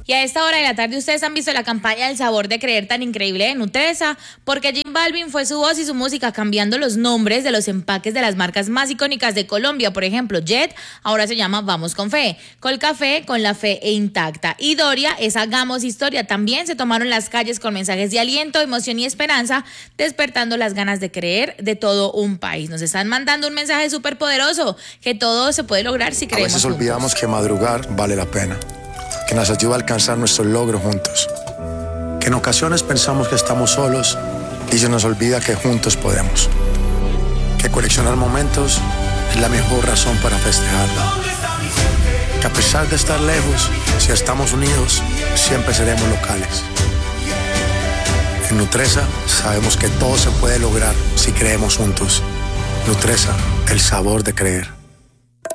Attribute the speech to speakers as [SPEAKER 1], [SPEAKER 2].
[SPEAKER 1] Y a esta hora de la tarde ustedes han visto la campaña del sabor de creer tan increíble de Nutresa, porque J Balvin fue su voz y su música cambiando los nombres de los empaques de las marcas más icónicas de Colombia. Por ejemplo, Jet ahora se llama Vamos con Fe, Colcafé con la fe intacta, y Doria es Hagamos Historia. También se tomaron las calles con mensajes de aliento, emoción y esperanza, despertando las ganas de creer de todo un país. Nos están mandando un mensaje súper poderoso, que todo se puede lograr si creemos.
[SPEAKER 2] A veces olvidamos que madrugar vale la pena, que nos ayuda a alcanzar nuestros logros juntos, que en ocasiones pensamos que estamos solos y se nos olvida que juntos podemos, que coleccionar momentos es la mejor razón para festejarlo, que a pesar de estar lejos, si estamos unidos, siempre seremos locales. En Nutresa sabemos que todo se puede lograr si creemos juntos. Nutresa, el sabor de creer.